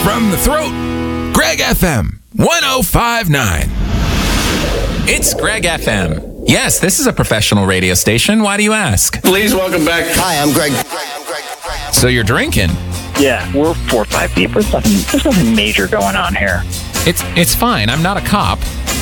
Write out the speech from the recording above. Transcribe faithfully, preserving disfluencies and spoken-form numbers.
From the throat, Greg F M one oh five point nine. It's Greg F M. Yes, this is a professional radio station. Why do you ask? Please welcome back. Hi, I'm Greg. So you're drinking? Yeah, we're four or five deep. There's nothing, there's nothing major going on here. It's it's fine. I'm not a cop.